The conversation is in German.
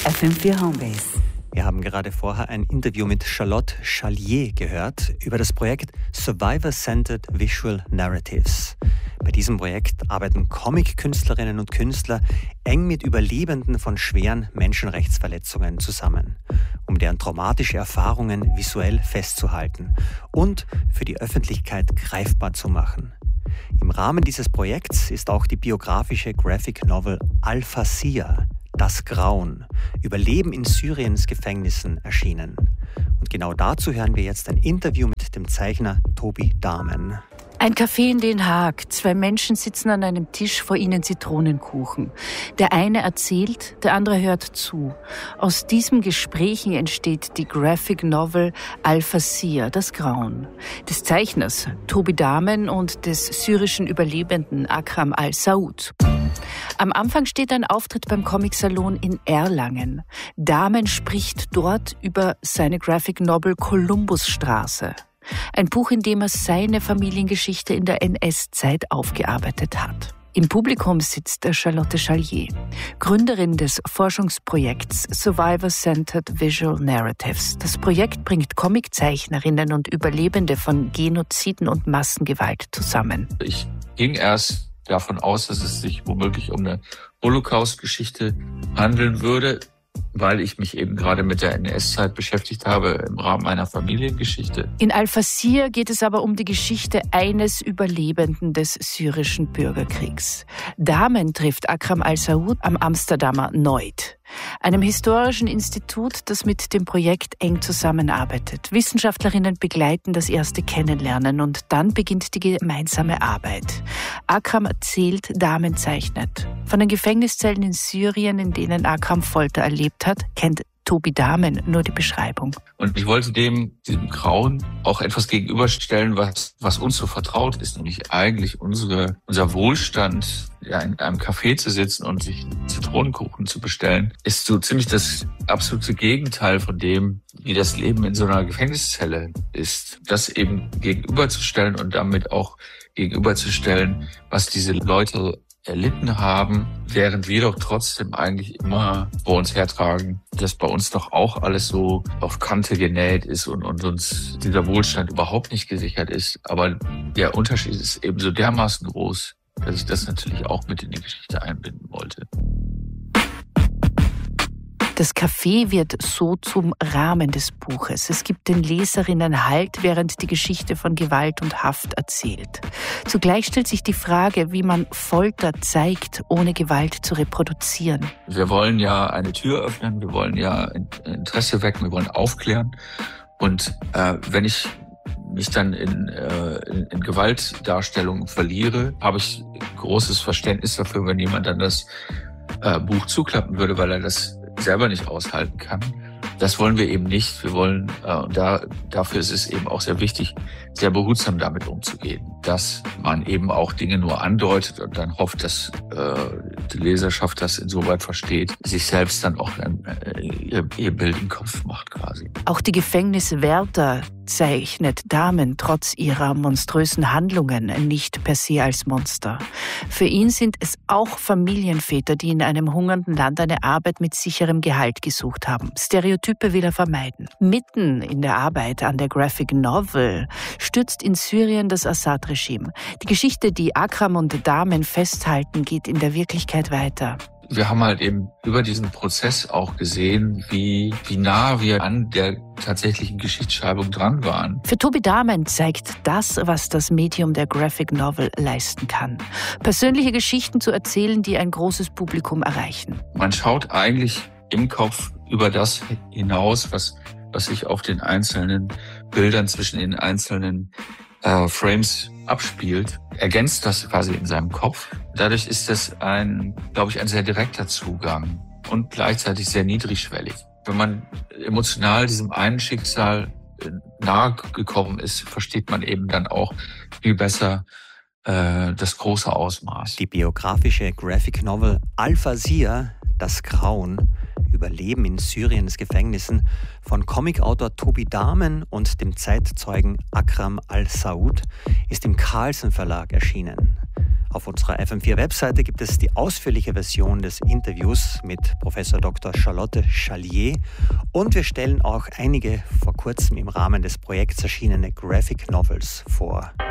FM4 Homebase. Wir haben gerade vorher ein Interview mit Charlotte Chalier gehört über das Projekt Survivor-Centered Visual Narratives. Bei diesem Projekt arbeiten Comic-Künstlerinnen und Künstler eng mit Überlebenden von schweren Menschenrechtsverletzungen zusammen, um deren traumatische Erfahrungen visuell festzuhalten und für die Öffentlichkeit greifbar zu machen. Im Rahmen dieses Projekts ist auch die biografische Graphic Novel Al-Fasir, Das Grauen, Überleben in Syriens Gefängnissen erschienen. Und genau dazu hören wir jetzt ein Interview mit dem Zeichner Tobi Dahmen. Ein Café in Den Haag. 2 Menschen sitzen an einem Tisch, vor ihnen Zitronenkuchen. Der eine erzählt, der andere hört zu. Aus diesen Gesprächen entsteht die Graphic Novel Al-Fasir, Das Grauen, des Zeichners Tobi Dahmen und des syrischen Überlebenden Akram Al-Saud. Am Anfang steht ein Auftritt beim Comic-Salon in Erlangen. Dahmen spricht dort über seine Graphic Novel Kolumbusstraße. Ein Buch, in dem er seine Familiengeschichte in der NS-Zeit aufgearbeitet hat. Im Publikum sitzt Charlotte Chalier, Gründerin des Forschungsprojekts Survivor-Centered Visual Narratives. Das Projekt bringt Comiczeichnerinnen und Überlebende von Genoziden und Massengewalt zusammen. Ich ging erst davon aus, dass es sich womöglich um eine Holocaust-Geschichte handeln würde, weil ich mich eben gerade mit der NS-Zeit beschäftigt habe im Rahmen meiner Familiengeschichte. In Al-Fasir geht es aber um die Geschichte eines Überlebenden des syrischen Bürgerkriegs. Dahmen trifft Akram Al-Saud am Amsterdamer Noid, einem historischen Institut, das mit dem Projekt eng zusammenarbeitet. Wissenschaftlerinnen begleiten das erste Kennenlernen und dann beginnt die gemeinsame Arbeit. Akram erzählt, Dahmen zeichnet. Von den Gefängniszellen in Syrien, in denen Akram Folter erlebt hat, kennt Tobi Dahmen nur die Beschreibung. Und ich wollte diesem Grauen auch etwas gegenüberstellen, was uns so vertraut ist, nämlich eigentlich unser Wohlstand, ja, in einem Café zu sitzen und sich Zitronenkuchen zu bestellen, ist so ziemlich das absolute Gegenteil von dem, wie das Leben in so einer Gefängniszelle ist. Das eben gegenüberzustellen und damit auch gegenüberzustellen, was diese Leute erlitten haben, während wir doch trotzdem eigentlich immer vor uns hertragen, dass bei uns doch auch alles so auf Kante genäht ist und uns dieser Wohlstand überhaupt nicht gesichert ist. Aber der Unterschied ist eben so dermaßen groß, dass ich das natürlich auch mit in die Geschichte einbinden wollte. Das Café wird so zum Rahmen des Buches. Es gibt den Leserinnen Halt, während die Geschichte von Gewalt und Haft erzählt. Zugleich stellt sich die Frage, wie man Folter zeigt, ohne Gewalt zu reproduzieren. Wir wollen ja eine Tür öffnen, wir wollen ja Interesse wecken, wir wollen aufklären. Und wenn ich mich dann in Gewaltdarstellungen verliere, habe ich großes Verständnis dafür, wenn jemand dann das Buch zuklappen würde, weil er das selber nicht aushalten kann. Das wollen wir eben nicht. Wir wollen, dafür ist es eben auch sehr wichtig, sehr behutsam damit umzugehen, dass man eben auch Dinge nur andeutet und dann hofft, dass die Leserschaft das insoweit versteht, sich selbst dann auch ihr Bild im Kopf macht quasi. Auch die Gefängniswärter zeichnet Dahmen trotz ihrer monströsen Handlungen nicht per se als Monster. Für ihn sind es auch Familienväter, die in einem hungernden Land eine Arbeit mit sicherem Gehalt gesucht haben. Stereotype will er vermeiden. Mitten in der Arbeit an der Graphic Novel stürzt in Syrien das Assad-Regime. Die Geschichte, die Akram und Dahmen festhalten, geht in der Wirklichkeit weiter. Wir haben halt eben über diesen Prozess auch gesehen, wie nah wir an der tatsächlichen Geschichtsschreibung dran waren. Für Tobi Dahmen zeigt das, was das Medium der Graphic Novel leisten kann. Persönliche Geschichten zu erzählen, die ein großes Publikum erreichen. Man schaut eigentlich im Kopf über das hinaus, was sich auf den einzelnen Bildern zwischen den einzelnen Frames abspielt, ergänzt das quasi in seinem Kopf. Dadurch ist das glaube ich, ein sehr direkter Zugang und gleichzeitig sehr niedrigschwellig. Wenn man emotional diesem einen Schicksal nahe gekommen ist, versteht man eben dann auch viel besser das große Ausmaß. Die biografische Graphic Novel Al-Fasir, Das Grauen, Überleben in Syriens Gefängnissen von Comicautor Tobi Dahmen und dem Zeitzeugen Akram Al-Saud ist im Carlsen Verlag erschienen. Auf unserer FM4-Webseite gibt es die ausführliche Version des Interviews mit Professor Dr. Charlotte Charlier und wir stellen auch einige vor kurzem im Rahmen des Projekts erschienene Graphic Novels vor.